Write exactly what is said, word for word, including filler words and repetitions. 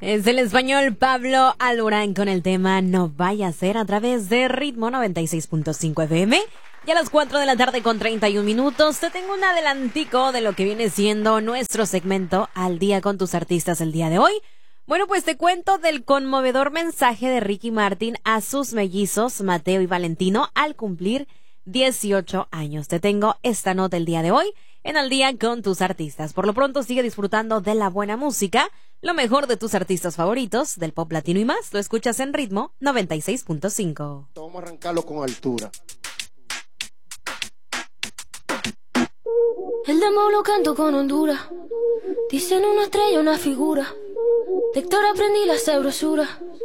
Es el español Pablo Alborán con el tema No Vaya a Ser a través de Ritmo noventa y seis punto cinco F M. Y a las cuatro de la tarde con treinta y un minutos te tengo un adelantico de lo que viene siendo nuestro segmento Al Día con tus artistas el día de hoy. Bueno, pues te cuento del conmovedor mensaje de Ricky Martin a sus mellizos Mateo y Valentino al cumplir dieciocho años. Te tengo esta nota el día de hoy en Al Día con tus artistas. Por lo pronto sigue disfrutando de la buena música, lo mejor de tus artistas favoritos, del pop latino y más. Lo escuchas en Ritmo noventa y seis punto cinco. Vamos a arrancarlo con altura. El demo lo canto con Honduras. Dicen una estrella, una figura. De Héctor aprendí la sabrosura.